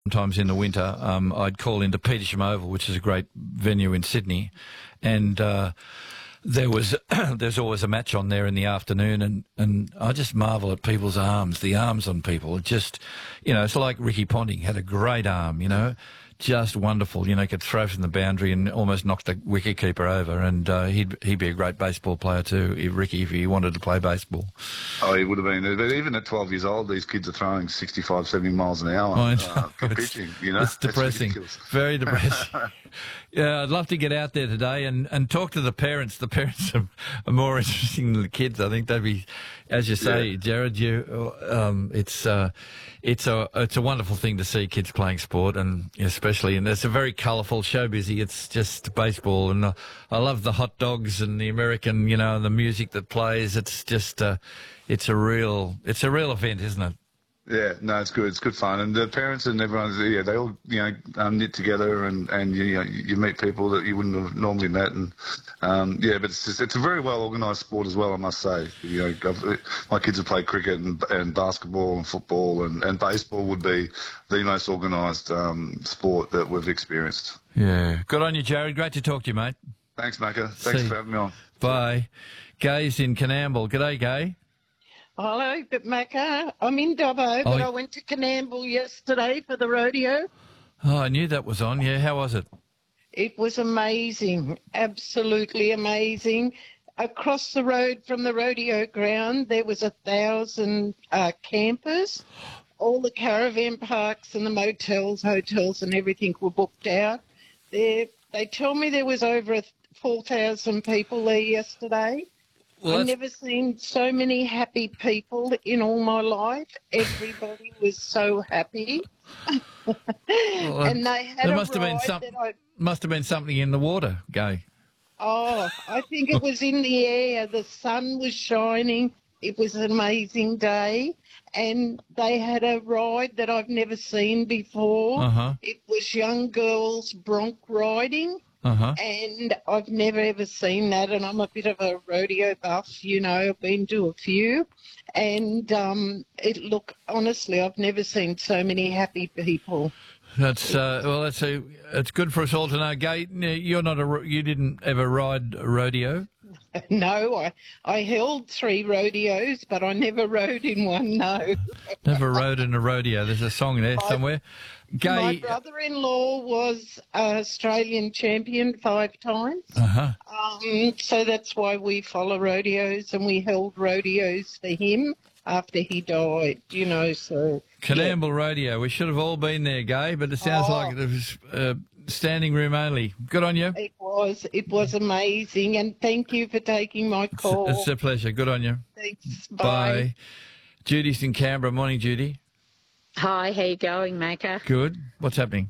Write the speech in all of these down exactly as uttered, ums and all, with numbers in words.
Sometimes in the winter, um, I'd call into Petersham Oval, which is a great venue in Sydney, and uh, there was there's always a match on there in the afternoon, and, and I just marvel at people's arms, the arms on people. It just, you know, it's like Ricky Ponting had a great arm, you know, just wonderful. You know, could throw from the boundary and almost knock the wicketkeeper over, and uh, he'd he'd be a great baseball player too, if Ricky, if he wanted to play baseball. Oh, he would have been. Even at twelve years old, these kids are throwing sixty-five, seventy miles an hour I know. uh, for pitching. You know, It's depressing. Very depressing. Yeah, I'd love to get out there today and, and talk to the parents. The parents are, are more interesting than the kids. I think they'd be, as you say, Yeah. Jared. You, um, it's uh, it's a it's a wonderful thing to see kids playing sport, and especially, and it's a very colourful, show busy. It's just baseball, and uh, I love the hot dogs and the American, you know, and the music that plays. It's just, uh, it's a real, it's a real event, isn't it? Yeah, no, it's good. It's good fun, and the parents and everyone's yeah, they all you know um, knit together, and and you know, you meet people that you wouldn't have normally met, and um, yeah, but it's just, it's a very well organised sport as well, I must say. You know, I've, my kids have played cricket and, and basketball and football, and, and baseball would be the most organised um, sport that we've experienced. Yeah, good on you, Jared. Great to talk to you, mate. Thanks, Macca. Thanks See. for having me on. Bye. Gay's in Canamble. G'day, Gay. Hello, but Macca, I'm in Dubbo, but Oh. I went to Canamble yesterday for the rodeo. Oh, I knew that was on. Yeah, how was it? It was amazing, absolutely amazing. Across the road from the rodeo ground, there was a thousand uh, campers. All the caravan parks and the motels, hotels and everything were booked out. There, they tell me there was over four thousand people there yesterday. Well, I've that's- never seen so many happy people in all my life. Everybody was so happy. Well, and they had there a must have been ride some, that I, must have been something in the water, Gay. oh, I think it was in the air. The sun was shining. It was an amazing day. And they had a ride that I've never seen before. Uh-huh. It was young girls bronc riding. Uh-huh. And I've never ever seen that, and I'm a bit of a rodeo buff, you know, I've been to a few, and um, it look, honestly, I've never seen so many happy people. That's uh, well. That's a. It's good for us all to know. Gay, you're not a. ro- You didn't ever ride a rodeo. No, I, I held three rodeos, but I never rode in one, no. Never rode in a rodeo. There's a song there somewhere. My Gay. brother-in-law was an Australian champion five times, Uh-huh. um, so that's why we follow rodeos, and we held rodeos for him after he died, you know, so... Canamble Rodeo. We should have all been there, Gay, but it sounds Oh. like it was uh, standing room only. Good on you. It was. It was amazing. And thank you for taking my It's, call. it's a pleasure. Good on you. Thanks. Bye. Bye. Judy's in Canberra. Morning, Judy. Hi, how you going, Macca? Good. What's happening?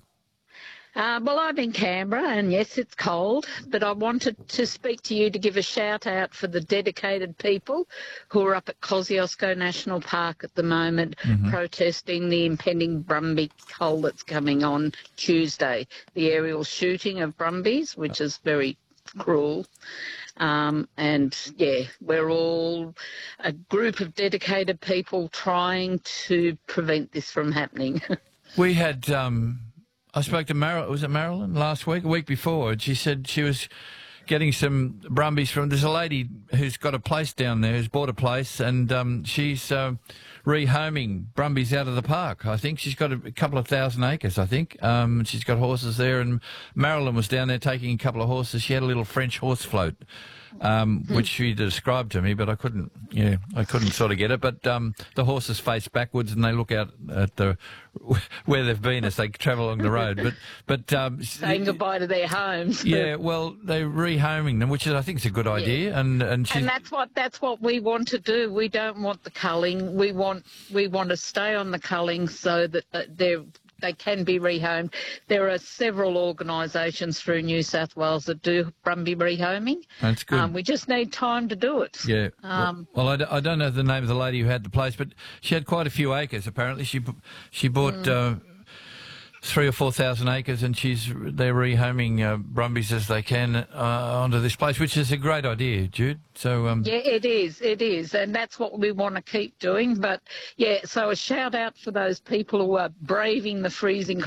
Uh, well, I'm in Canberra, and yes, it's cold, but I wanted to speak to you to give a shout out for the dedicated people who are up at Kosciuszko National Park at the moment protesting the impending Brumby cull that's coming on Tuesday, the aerial shooting of Brumbies, which is very cruel. Um, and, yeah, we're all a group of dedicated people trying to prevent this from happening. We had, um, I spoke to Marilyn, was it Marilyn, last week, a week before, and she said she was getting some Brumbies from, there's a lady who's got a place down there, who's bought a place, and um, she's uh, rehoming Brumbies out of the park. I think she's got a, a couple of thousand acres, I think. Um, she's got horses there, and Marilyn was down there taking a couple of horses. She had a little French horse float. Um, which she described to me, but I couldn't, yeah, I couldn't sort of get it. But um, the horses face backwards and they look out at the where they've been as they travel along the road. But, but um, Saying goodbye to their homes. yeah, well, they're rehoming them, which is, I think, is a good idea. And and, she's, And that's what that's what we want to do. We don't want the culling. We want we want to stay on the culling so that uh, they're. They can be rehomed. There are several organisations through New South Wales that do Brumby rehoming. that's good. Um, we just need time to do it. Yeah. Um, well, well I, d- I don't know the name of the lady who had the place, but she had quite a few acres. Apparently, she b- she bought Mm. uh, three or four thousand acres, and she's they're rehoming uh, Brumbies as they can uh, onto this place, which is a great idea, Jude. So um, Yeah, it is. It is. And that's what we want to keep doing. But, yeah, so a shout out for those people who are braving the freezing